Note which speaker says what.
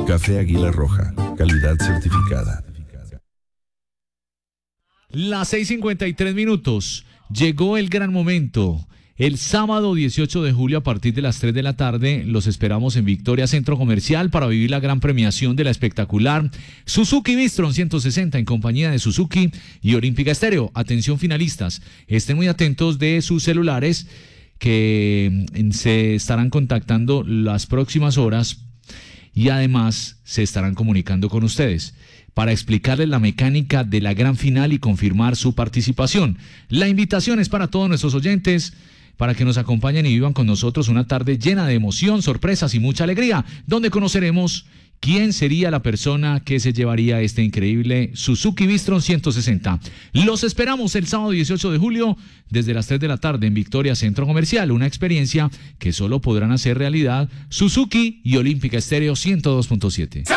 Speaker 1: Café Águila Roja, calidad certificada.
Speaker 2: Las 6:53. Llegó el gran momento. El sábado 18 de julio a partir de las 3 de la tarde los esperamos en Victoria Centro Comercial para vivir la gran premiación de la espectacular Suzuki Bistron 160 en compañía de Suzuki y Olímpica Estéreo. Atención finalistas, estén muy atentos de sus celulares que se estarán contactando las próximas horas y además se estarán comunicando con ustedes para explicarles la mecánica de la gran final y confirmar su participación. La invitación es para todos nuestros oyentes para que nos acompañen y vivan con nosotros una tarde llena de emoción, sorpresas y mucha alegría, donde conoceremos quién sería la persona que se llevaría este increíble Suzuki Bistron 160. Los esperamos el sábado 18 de julio desde las 3 de la tarde en Victoria Centro Comercial, una experiencia que solo podrán hacer realidad Suzuki y Olímpica Estéreo 102.7.